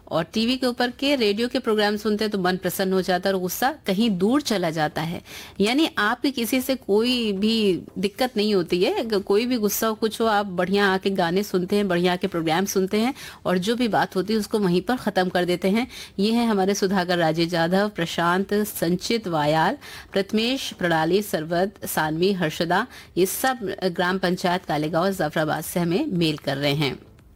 और टीवी के ऊपर के रेडियो के प्रोग्राम सुनते हैं तो मन प्रसन्न हो जाता है और गुस्सा कहीं दूर चला जाता है। यानी आपकी किसी से कोई भी दिक्कत नहीं होती है, कोई भी गुस्सा हो कुछ हो, आप बढ़िया आके गाने सुनते हैं, बढ़िया आके प्रोग्राम सुनते हैं और जो भी बात होती है उसको वहीं पर खत्म कर देते हैं। ये है हमारे सुधाकर राजेश यादव, प्रशांत, संचित वायाल, प्रथमेश, प्रणाली, सरवत, सानवी, हर्षदा, ये सब ग्राम पंचायत कालेगांव जाफराबाद से हमें मेल कर रहे हैं।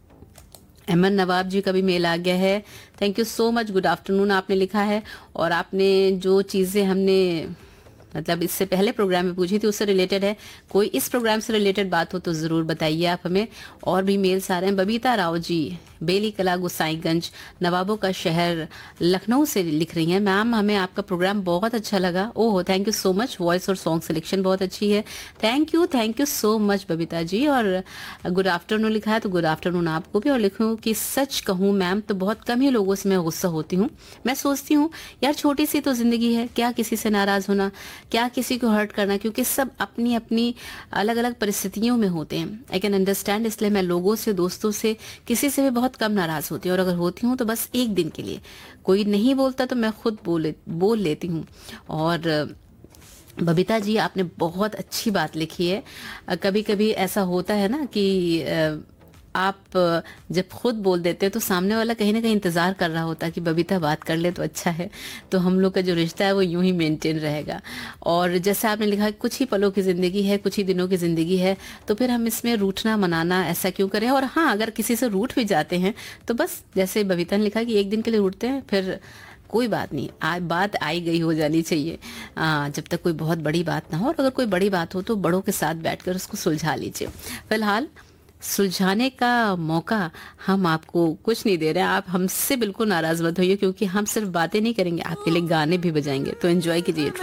अहमद नवाब जी का भी मेल आ गया है। Thank you so much, good afternoon आपने लिखा है। और आपने जो चीज़ें हमने मतलब इससे पहले प्रोग्राम में पूछी थी उससे रिलेटेड है, कोई इस प्रोग्राम से रिलेटेड बात हो तो ज़रूर बताइए आप हमें। और भी मेल्स आ रहे हैं। बबीता राव जी बेली कला गोसाईगंज नवाबों का शहर लखनऊ से लिख रही हैं, मैम हमें आपका प्रोग्राम बहुत अच्छा लगा। Oh thank you so much, voice और सॉन्ग सिलेक्शन बहुत अच्छी है। Thank you so much Babita ji. और गुड आफ्टरनून लिखा है तो गुड आफ्टरनून आपको भी। और लिखूँ कि सच कहूँ मैम तो बहुत कम ही लोगों से मैं गुस्सा होती हूँ। मैं सोचती हूँ यार छोटी सी तो जिंदगी है, क्या किसी से नाराज होना, क्या किसी को हर्ट करना, क्योंकि सब अपनी अपनी अलग अलग परिस्थितियों में होते हैं। आई कैन अंडरस्टैंड, इसलिए मैं लोगों से, दोस्तों से, किसी से भी बहुत कम नाराज होती हूँ। और अगर होती हूँ तो बस एक दिन के लिए, कोई नहीं बोलता तो मैं खुद बोल लेती हूँ। और बबीता जी आपने बहुत अच्छी बात लिखी है। कभी कभी ऐसा होता है ना कि आप जब खुद बोल देते हैं तो सामने वाला कहीं ना कहीं इंतजार कर रहा होता है कि बबीता बात कर ले तो अच्छा है, तो हम लोग का जो रिश्ता है वो यूं ही मेंटेन रहेगा। और जैसे आपने लिखा कुछ ही पलों की जिंदगी है, कुछ ही दिनों की जिंदगी है, तो फिर हम इसमें रूठना मनाना ऐसा क्यों करें। और हाँ, अगर किसी से रूठ भी जाते हैं तो बस जैसे बबीता ने लिखा कि एक दिन के लिए रूठते हैं, फिर कोई बात नहीं, बात आई गई हो जानी चाहिए, जब तक कोई बहुत बड़ी बात ना हो। और अगर कोई बड़ी बात हो तो बड़ों के साथ बैठकर उसको सुलझा लीजिए। फिलहाल सुलझाने का मौका हम आपको कुछ नहीं दे रहे हैं, आप हमसे बिल्कुल नाराज मत होइए, क्योंकि हम सिर्फ बातें नहीं करेंगे, आपके लिए गाने भी बजाएंगे। तो एंजॉय कीजिए।